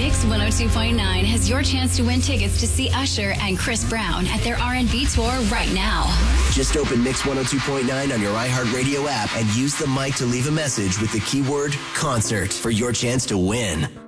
Mix 102.9 has your chance to win tickets to see Usher and Chris Brown at their R&B tour right now. Just open Mix 102.9 on your iHeartRadio app and use the mic to leave a message with the keyword concert for your chance to win.